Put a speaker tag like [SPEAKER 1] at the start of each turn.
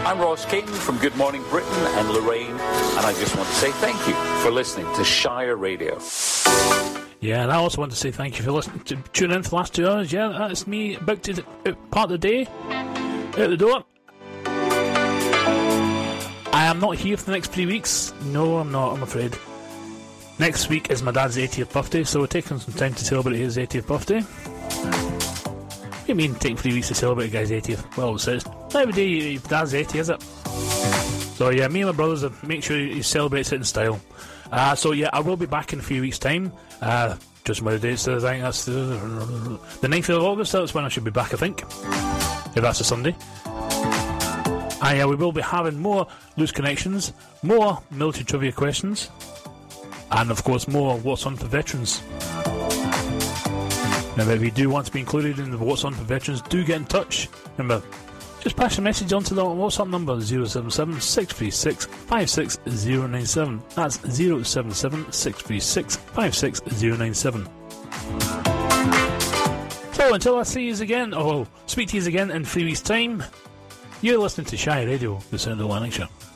[SPEAKER 1] I'm Ross King from Good Morning Britain and Lorraine, and I just want to say thank you for listening to Shire Radio.
[SPEAKER 2] Yeah, and I also want to say thank you for listening to tune in for the last 2 hours. Yeah, that's me about to part of the day, out the door. I am not here for the next 3 weeks. No, I'm not, I'm afraid. Next week is my dad's 80th birthday, so we're taking some time to celebrate his 80th birthday. What do you mean, taking 3 weeks to celebrate a guy's 80th? Well, it's not every day your dad's 80, is it? So yeah, me and my brothers make sure he celebrates it in style. So yeah, I will be back in a few weeks' time. Just my dates, I think that's the 9th of August, that's when I should be back, I think. If that's a Sunday. And we will be having more Loose Connections, more military trivia questions, and of course more What's On for Veterans. Now if you do want to be included in the What's On for Veterans, do get in touch. Remember, just pass your message on to the WhatsApp number 077 636 56097. That's 077 636 56097. So until I see you again, speak to you again in 3 weeks' time, you're listening to Shire Radio, the sound of Lanarkshire.